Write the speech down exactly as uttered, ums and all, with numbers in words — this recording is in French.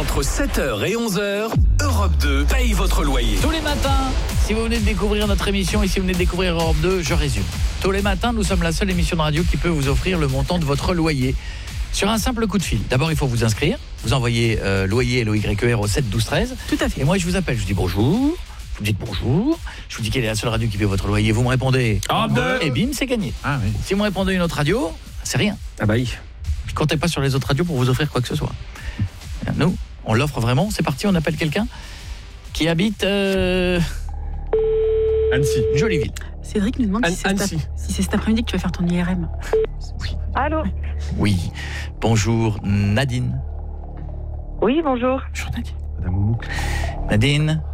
Entre sept heures et onze heures, Europe deux paye votre loyer. Tous les matins, si vous venez de découvrir notre émission et si vous venez de découvrir Europe deux, je résume. Tous les matins, nous sommes la seule émission de radio qui peut vous offrir le montant de votre loyer sur un simple coup de fil. D'abord, il faut vous inscrire. Vous envoyez euh, loyer L O Y E R au sept douze treize. Tout à fait. Et moi, je vous appelle, je vous dis bonjour. Vous me dites bonjour. Je vous dis quelle est la seule radio qui paye votre loyer. Vous me répondez Europe deux. Et bim, c'est gagné. Ah oui. Si vous me répondez une autre radio, c'est rien. Ah bah oui. Je comptais pas sur les autres radios pour vous offrir quoi que ce soit. Nous, on l'offre vraiment. C'est parti, on appelle quelqu'un qui habite euh... Annecy. Jolie ville. Cédric nous demande An- si c'est Annecy. cet, si c'est cet après-midi que tu vas faire ton I R M. Allô? Oui. Bonjour Nadine. Oui, bonjour. Bonjour Nadine. Madame Moumouk. Nadine,